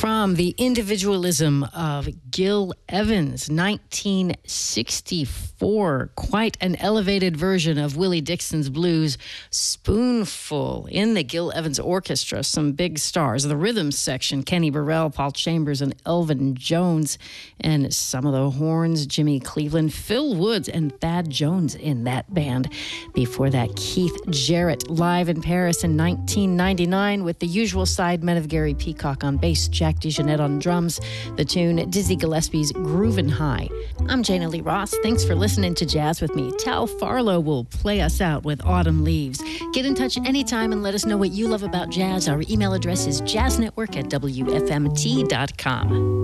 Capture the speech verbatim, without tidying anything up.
From the individualism of Gil Evans, nineteen sixty-four, quite an elevated version of Willie Dixon's blues, Spoonful, in the Gil Evans Orchestra. Some big stars. The rhythm section, Kenny Burrell, Paul Chambers, and Elvin Jones. And some of the horns, Jimmy Cleveland, Phil Woods, and Thad Jones in that band. Before that, Keith Jarrett, live in Paris in nineteen ninety-nine with the usual sidemen of Gary Peacock on bass, Jack DeJohnette on drums, the tune Dizzy Gillespie's Groovin' High. I'm Jana Lee Ross. Thanks for listening to Jazz with me. Tal Farlow will play us out with Autumn Leaves. Get in touch anytime and let us know what you love about jazz. Our email address is jazznetwork at w f m t dot com.